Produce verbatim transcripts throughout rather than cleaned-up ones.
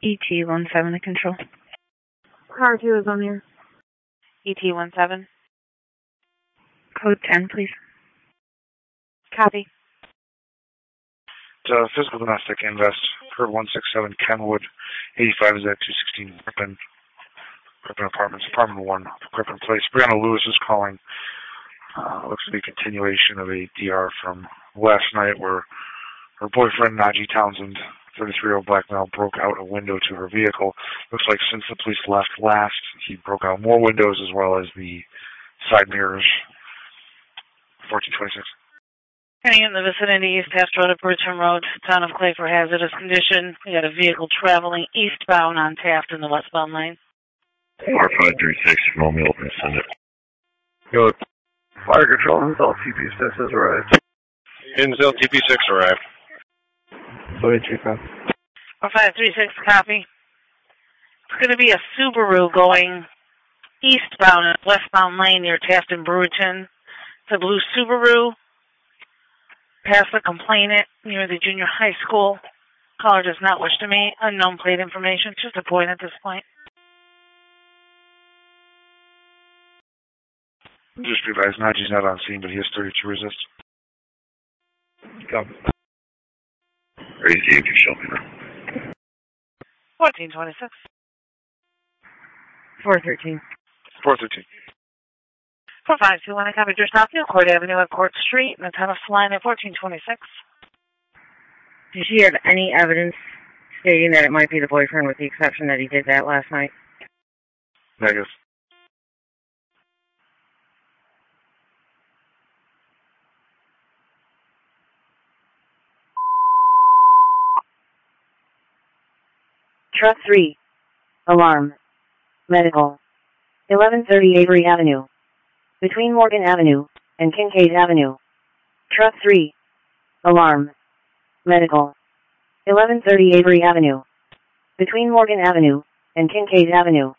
E T one seven to control. Car two is on here. E T one seven. Code ten, please. Copy. Uh, physical domestic invest per one six seven Kenwood, eighty-five is at two sixteen Crippen, Crippen Apartments, Apartment one, Crippen Place. Brianna Lewis is calling. Uh, looks to be a continuation of a D R from last night where her boyfriend, Najee Townsend, thirty-three-year-old black male, broke out a window to her vehicle. Looks like since the police left last, he broke out more windows as well as the side mirrors. fourteen twenty-six. Turning in the vicinity, East Taft Road at Bruton Road, town of Clay for hazardous condition. We got a vehicle traveling eastbound on Taft in the westbound lane. R five three six, Romeo, send it. Go. Fire control, Intel T P six has arrived. Intel T P six arrived. forty-three five. R five three six, copy. It's going to be a Subaru going eastbound in westbound lane near Taft and Bruton. It's a blue Subaru. Past the complainant near the junior high school. Caller does not wish to meet. Unknown plate information. Just a point at this point. Just realized Najee's not on scene, but he has thirty-two resist. Copy. Raise the Yankee show. fourteen twenty-six. four thirteen. four thirteen. four five two one, I copied your Southfield, Court Avenue at Court Street, in the town of Saline at fourteen twenty-six. Did she have any evidence stating that it might be the boyfriend with the exception that he did that last night? Negative. Truck three. Alarm. Medical. eleven thirty Avery Avenue. Between Morgan Avenue and Kincaid Avenue. Truck three. Alarm. Medical. eleven thirty Avery Avenue. Between Morgan Avenue and Kincaid Avenue.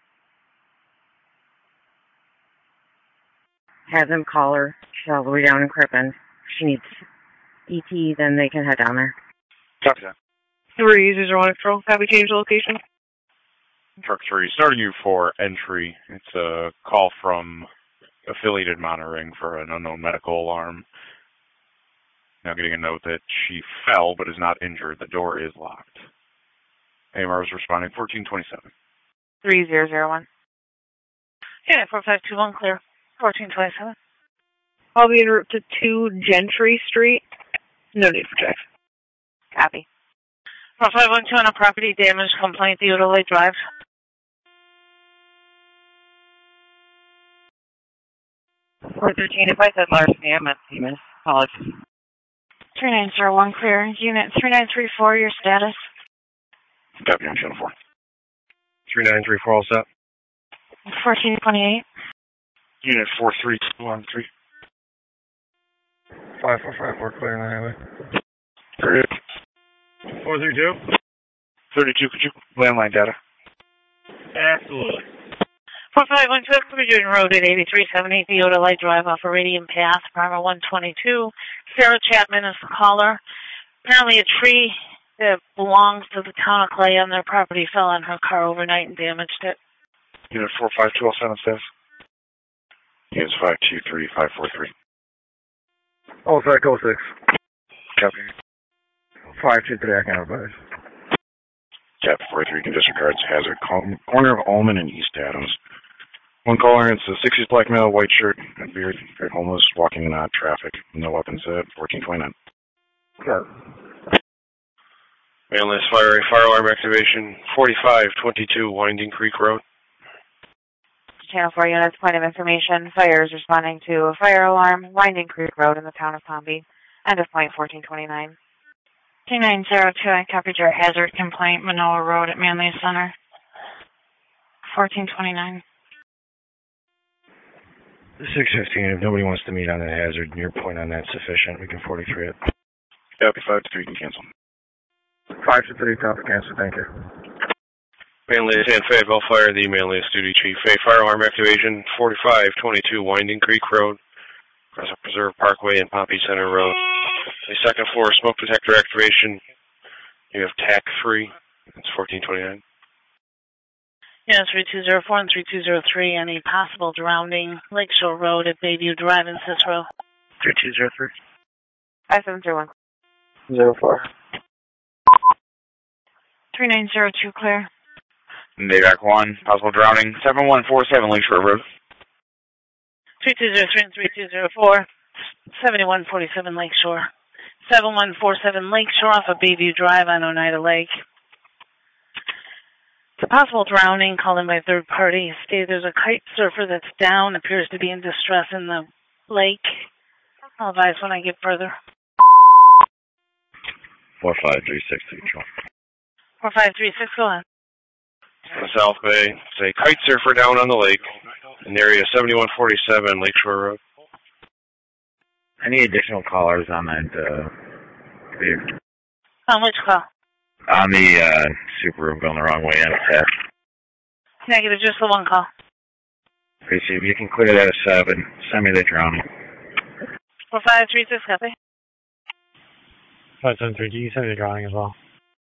Have them call her. She's all the way down in Crippen. If she needs E T, then they can head down there. Copy that. Three users are on a control. Copy, change the location. Truck three, starting you for entry. It's a call from affiliated monitoring for an unknown medical alarm. Now getting a note that she fell but is not injured. The door is locked. A M R is responding fourteen twenty-seven. three zero zero one. Yeah, four five two one, clear. fourteen twenty-seven. I'll be en route to two Gentry Street. No need for checks. Copy. four five one two on a property damage complaint, Theodore Lake Drive. four thirteen, if I said larceny, I meant Siemens. Apologies. three nine zero one, clear. Unit three nine three four, your status. Copy on channel four. three nine three four, all set. fourteen twenty-eight. Unit four three two one three. five four five four, clear on the highway. Great. four three two. thirty-two, could you landline data? Absolutely. four five one two, Clear Road at eighty-three seventy Theodore Light Drive off Iridium Path, Apartment one twenty-two. Sarah Chapman is the caller. Apparently a tree that belongs to the town of Clay on their property fell on her car overnight and damaged it. Unit four five two, all set on status. Units five two three five four three. All set, go six. Copy. five two three, I can advise. Cap four three, can disregard hazard. Corner of Ullman and East Adams. One caller, it's a sixties black male, white shirt, and beard, very homeless, walking in odd traffic. No weapons at fourteen twenty-nine. Got Mainland fire, fire alarm activation, forty-five twenty-two Winding Creek Road. Channel four units, point of information. Fire is responding to a fire alarm, Winding Creek Road in the town of Palm Beach. End of point fourteen twenty-nine. two nine zero two, I copied your hazard complaint, Manoa Road at Manly Center. fourteen twenty-nine. six fifteen, if nobody wants to meet on that hazard, your point on that's sufficient. We can forty-three it. Copy, five to three, can cancel. five to three, top of cancel, thank you. Manly San Fayetteville Fire, the Manly Duty Chief. A fire alarm activation, forty-five twenty-two Winding Creek Road, Crescent Preserve Parkway and Pompey Center Road. A second floor smoke detector activation. You have T A C three. It's fourteen twenty-nine. Units three two zero four and three two zero three, any possible drowning, Lakeshore Road at Bayview Drive in Cicero. three two zero three. five seven zero one. Zero four. three nine zero two, clear. Dayback one, possible drowning, seven one four seven Lakeshore Road. three two zero three and three two zero four, seventy-one forty-seven Lakeshore. seven one four seven Lakeshore off of Bayview Drive on Oneida Lake. It's a possible drowning called in by third party. Stated there's a kite surfer that's down, appears to be in distress in the lake. I'll advise when I get further. four five three six three. four five three six, go on. In the South Bay, it's a kite surfer down on the lake in the area seventy-one forty-seven Lakeshore Road. Any additional callers on that, uh, vehicle? On which call? On the, uh, Subaru going the wrong way on attack. Negative, just the one call. Appreciate it. If you can clear that at seven, send me the drowning. four five three six, copy. five seven three, you send me the drawing as well.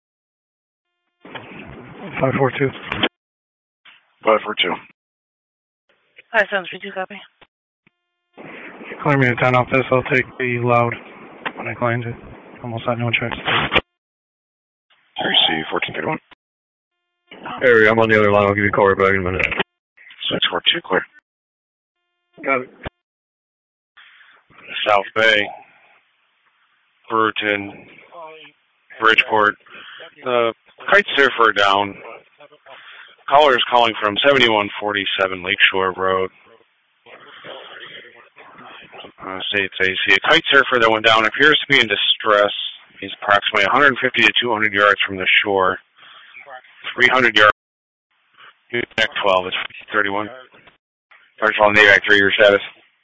five four two. five four two. five seven three two, copy. Clear me to ten off this, I'll take the loud when I claimed it. Almost had no checks. three C fourteen thirty-one. Harry, I'm on the other line, I'll give you a call right back in a minute. six four two, clear. Got it. South Bay, Brewerton, Bridgeport. Uh, kite surfer down. Caller is calling from seventy-one forty-seven Lakeshore Road. Uh, say it's a, see a kite surfer that went down, appears to be in distress. He's approximately one fifty to two hundred yards from the shore. three hundred yards. Unit twelve, it's thirty-one. First of all, Navac three, your status.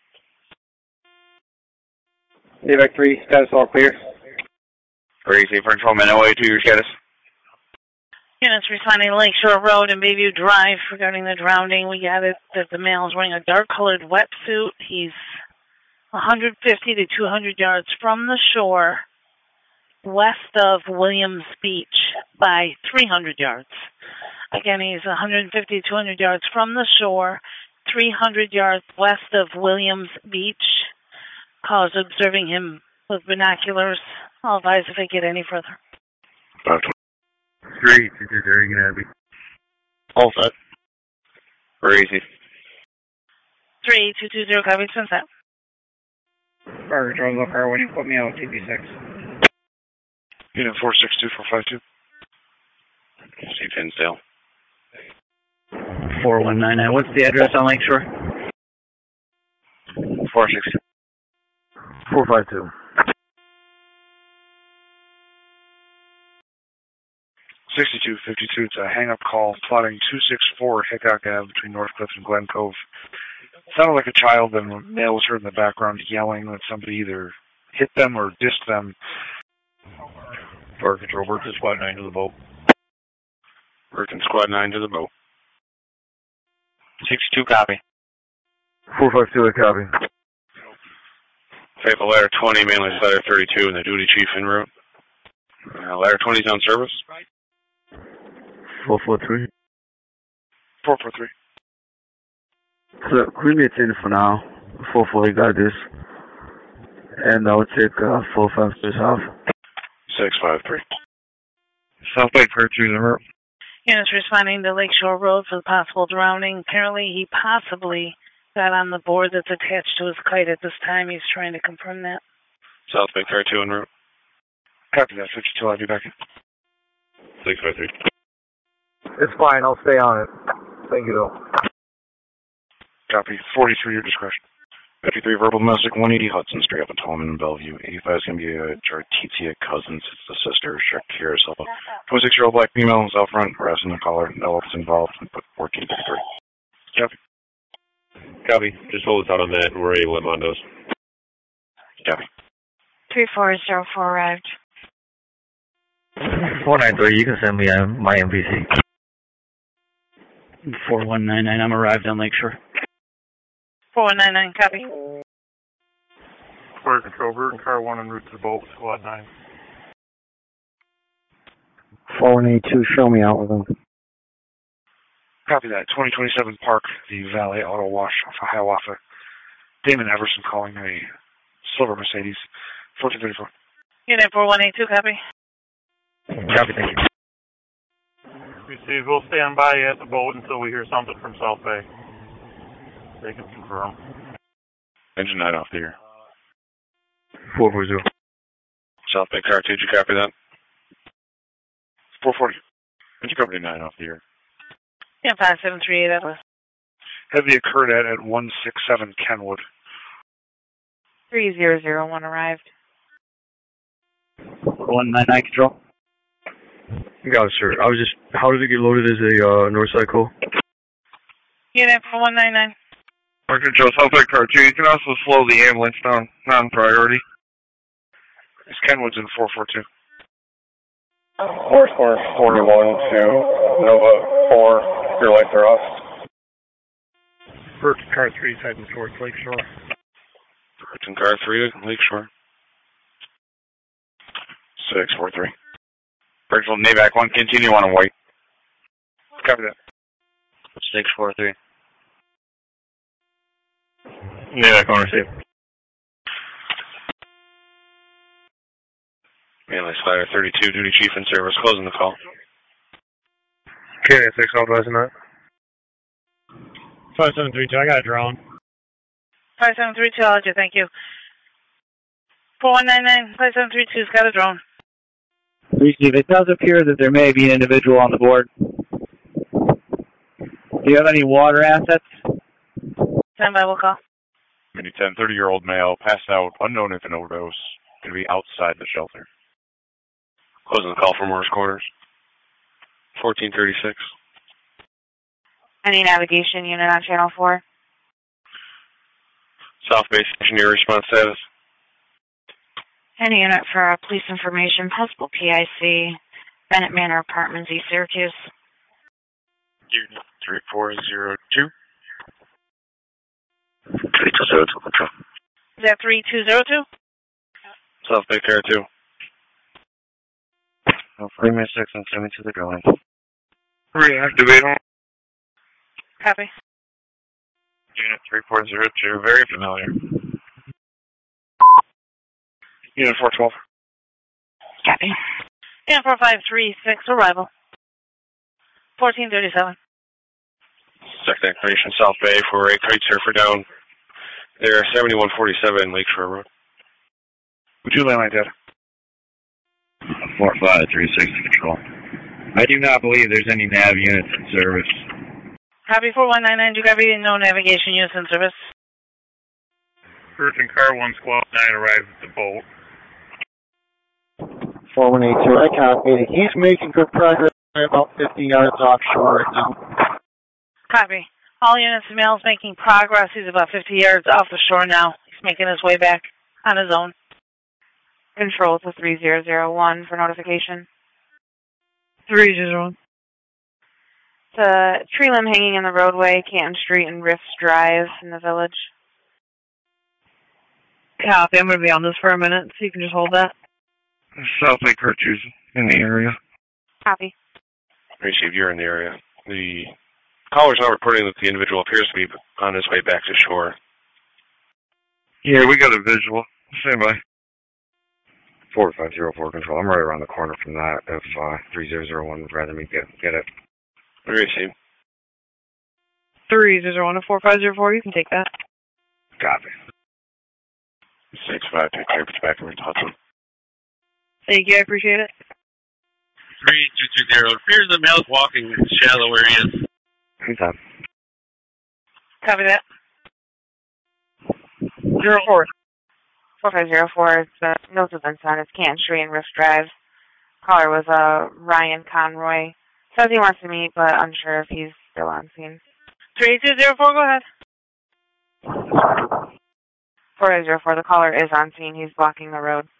Navac three, status all clear. Three C, French Home, N O A two, your status. Units responding to Lakeshore Road and Bayview Drive regarding the drowning. We got it that the male is wearing a dark-colored wetsuit. He's one fifty to two hundred yards from the shore, west of Williams Beach by three hundred yards. Again, he's one fifty to two hundred yards from the shore, three hundred yards west of Williams Beach. Callers observing him with binoculars. I'll advise if I get any further. five Three, two, two, three, you can be. All set. Very easy. Three, two, two, zero, copy, send that. Burger Joe, look, when you put me on T V six. Unit four six two four five two. See Tinsdale. four one nine nine. What's the address on Lakeshore? four six two. four five two. sixty-two fifty-two, it's a hang-up call, plotting two six four Hickok Avenue between Northcliffe and Glen Cove. It sounded like a child, and a male was heard in the background yelling that somebody either hit them or dissed them. Fire Control, Burton Squad nine to the boat. Burton Squad nine to the boat. sixty-two, copy. four five two, a copy. Fayetteville Ladder twenty, mainly Ladder thirty-two, and the duty chief en route. Uh, Ladder twenty is on service. four four three. four four three. So, clear me at ten for now. four four, you got this. And I'll take uh, four five three off. six five three. South Bay Clear three, the route. Units responding to Lakeshore Road for the possible drowning. Apparently, he possibly got on the board that's attached to his kite at this time. He's trying to confirm that. South Bay Car two en route. Copy that, fifty-two, I'll be back in. six five three. It's fine, I'll stay on it. Thank you, though. Copy, forty-three, your discretion. fifty-three verbal domestic, one eighty Hudson Street up in Tolman, Bellevue. eighty-five is going to be a Jartitia Cousins. It's the sister, Shakira Silva. twenty-six-year-old black female is out front, harassing the caller. No one's involved. Put fourteen fifty-three. Copy. Copy. Just hold us out on that. We're ready to let Mondos. Copy. three four zero four arrived. four nine three, you can send me uh, my M V C. four one nine nine, I'm arrived on Lakeshore. four one nine nine, copy. Fire Control, Burton Car one en route to the boat, Squad nine. four one eight two, show me out with them. Copy that. twenty twenty-seven Park, the Valet Auto Wash off of Hiawatha. Damon Everson calling a silver Mercedes. fourteen thirty-four. Unit four one eight two, copy. Copy, thank you. Received. We'll stand by at the boat until we hear something from South Bay. They can confirm. Engine nine off the air. four four zero. South Bay Car two, did you copy that? four forty. Engine company nine off the air. Yeah, five seven three eight Atlas. Heavy occurred at at one six seven Kenwood. three zero zero one arrived. one nine nine control. Got it, sir. I was just, how did it get loaded as a uh, Northside call? Unit four one nine nine. Park Control, South Bay Car two. You can also slow the ambulance down, non-priority. It's Kenwood's in four four two. Horse Horse forty-one to Nova four. Your lights are off. Burton Car three, heading towards Lakeshore. Burton Car three, Lakeshore. six four three. Virtual Navac one, continue on a white. Copy that. six four three. Navac on receive. Manly Slider thirty-two, duty chief in service, closing the call. K N six, authorizing that. five seven three two, I got a drone. five seven three two, I'll let you, thank you. four one nine nine, five seven three two's got a drone. Receive. It does appear that there may be an individual on the board. Do you have any water assets? Stand by, we'll call. Mini ten, thirty-year-old male, passed out, unknown infant overdose, going to be outside the shelter. Closing the call for Morris Quarters. fourteen thirty-six. Any navigation unit on channel four? South Bay Station, your response status. Any unit for uh, police information, possible P I C, Bennett Manor Apartments, East Syracuse. Unit three four zero two. three two zero two, control. Is that three two zero two? South Bay Car two. Three minutes six and send me to the drawing. Reactivate home. Copy. Unit three four zero two, very familiar. Unit four twelve. Copy. Unit four five three six, arrival. fourteen thirty-seven. Second declaration, South Bay for a kite surfer down there, seventy-one forty-seven Lakeshore Road. Would you lay my data? four five three six control. I do not believe there's any nav units in service. Copy four one nine nine, do you copy no navigation units in service? Burton Car one, Squad nine arrives at the boat. four one eight two, I copied. He's making good progress. About fifty yards offshore right now. Copy. All units, the male's making progress. He's about fifty yards off the shore now. He's making his way back on his own. Control to three zero zero one for notification. three zero zero one. It's a tree limb hanging in the roadway, Canton Street and Riffs Drive in the village. Copy. I'm going to be on this for a minute, so you can just hold that. South Bay Car two's in the area. Copy. Received, you're in the area. The caller's now reporting that the individual appears to be on his way back to shore. Yeah, we got a visual. Stand by. four five zero four control. I'm right around the corner from that. If uh, three zero zero one would rather me get get it. Received. three zero zero one to four five zero four, you can take that. Copy. six five, take care, put you back over to Hudson. Thank you, I appreciate it. three two two zero. It appears the male's walking in shallow areas. Anytime. Copy that. Zero four. Four five zero four. It's uh, Mills of Vincent. It's Canton Street and Riff Drive. Caller was uh Ryan Conroy. Says he wants to meet, but unsure if he's still on scene. three two zero four, go ahead. four five zero four. The caller is on scene. He's blocking the road.